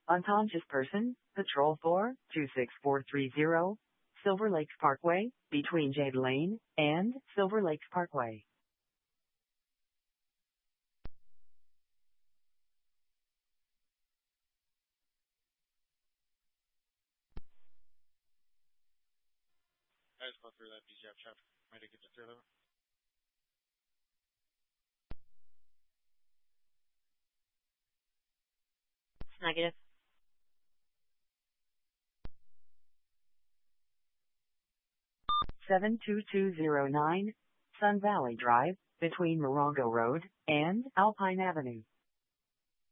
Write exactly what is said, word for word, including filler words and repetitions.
Unconscious person, Patrol four two six four three zero, Silver Lakes Parkway, between Jade Lane and Silver Lakes Parkway. I just go through that B G F traffic. Might have get it through though. Negative. seven two two zero nine, Sun Valley Drive, between Morongo Road and Alpine Avenue.